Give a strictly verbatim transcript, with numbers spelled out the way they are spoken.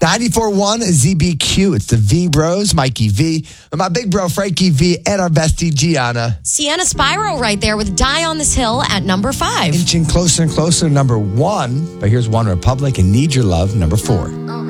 ninety-four point one Z B Q. It's the V Bros, Mikey V, and my big bro, Frankie V, and our bestie, Gianna. Sienna Spyro right there with Die on This Hill at number five. Inching closer and closer to number one. But here's One Republic and Need Your Love, number four.